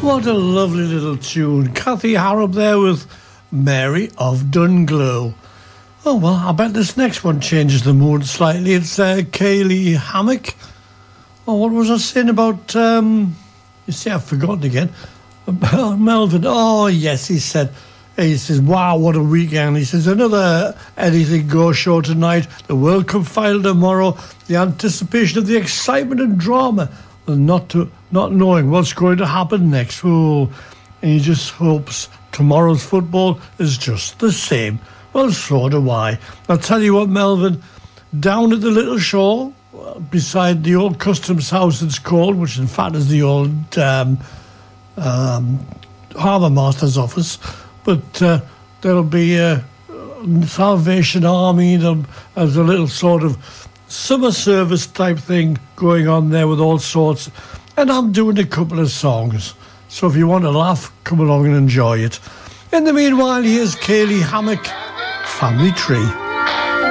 What a lovely little tune. Kathy Harrop there with Mary of Dunglow. Oh, well, I bet this next one changes the mood slightly. It's Kaylee Hammock. Oh, what was I saying about... you see, I've forgotten again. Melvin. Oh, yes, he says, wow, what a weekend. He says, another Anything Goes show tonight, the World Cup final tomorrow, the anticipation of the excitement and drama, and not knowing what's going to happen next. Oh, and he just hopes tomorrow's football is just the same. Well, so do I. I'll tell you what, Melvin, down at the little show, beside the old customs house it's called, which in fact is the old harbour master's office, but there'll be a Salvation Army. There's a little sort of summer service type thing going on there with all sorts, and I'm doing a couple of songs, so if you want to laugh, come along and enjoy it. In the meanwhile, here's Kaylee Hammock, Family Tree.